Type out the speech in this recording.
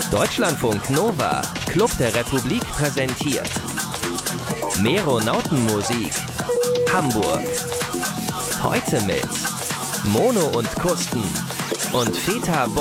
Deutschlandfunk Nova, Club der Republik präsentiert Meronautenmusik, Hamburg. Heute mit Mono und Kusten und Feta